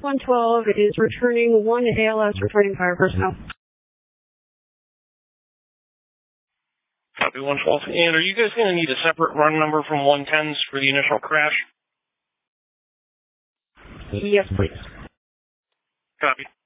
112 is returning 1 ALS, returning fire personnel. Copy 112. And are you guys going to need a separate run number from 110s for the initial crash? Yes, please. Copy.